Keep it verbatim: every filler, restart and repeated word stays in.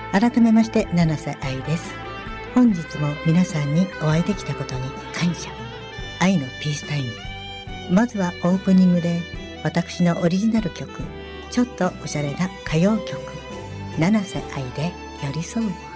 改めまして七瀬愛です。本日も皆さんにお会いできたことに感謝。愛のピースタイム。まずはオープニングで私のオリジナル曲、ちょっとおしゃれな歌謡曲、七瀬愛で寄り添う。